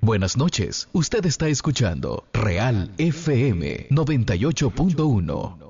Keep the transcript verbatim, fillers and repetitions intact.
Buenas noches, usted está escuchando Real F M noventa y ocho punto uno.